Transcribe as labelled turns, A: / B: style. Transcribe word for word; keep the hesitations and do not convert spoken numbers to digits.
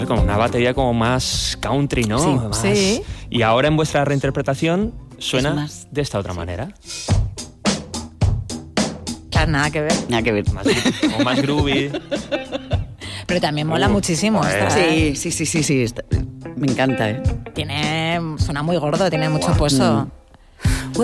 A: con una batería como más country, ¿no?
B: Sí,
A: más...
B: sí.
A: Y ahora en vuestra reinterpretación suena
C: más...
A: de esta otra sí. manera.
B: Claro, nada que ver.
C: Nada que ver.
A: Más, como más groovy.
B: Pero también mola uh, muchísimo. Esta,
C: sí,
B: ¿eh?
C: sí, sí, sí, sí. Está, me encanta, ¿eh?
B: Tiene, suena muy gordo, tiene mucho peso. Mm.